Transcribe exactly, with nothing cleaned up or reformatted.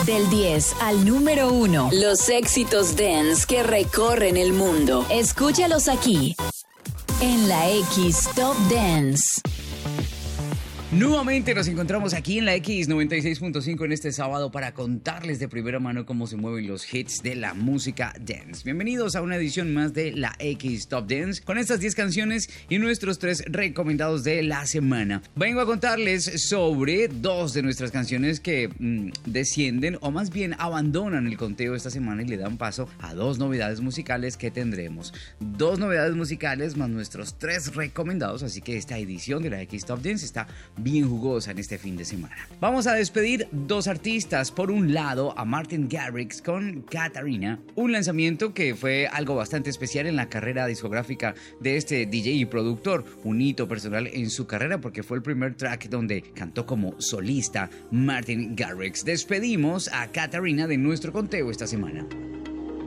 Del diez al número uno. Los éxitos dance que recorren el mundo. Escúchalos aquí, en la X Top Dance. Nuevamente nos encontramos aquí en la X noventa y seis punto cinco en este sábado para contarles de primera mano cómo se mueven los hits de la música dance. Bienvenidos a una edición más de la X Top Dance con estas diez canciones y nuestros tres recomendados de la semana. Vengo a contarles sobre dos de nuestras canciones que mmm, descienden o más bien abandonan el conteo esta semana y le dan paso a dos novedades musicales que tendremos. Dos novedades musicales más nuestros tres recomendados, así que esta edición de la X Top Dance está bien jugosa en este fin de semana. Vamos a despedir dos artistas. Por un lado, a Martin Garrix con Katarina, un lanzamiento que fue algo bastante especial en la carrera discográfica de este D J y productor, un hito personal en su carrera porque fue el primer track donde cantó como solista Martin Garrix. Despedimos a Katarina de nuestro conteo esta semana.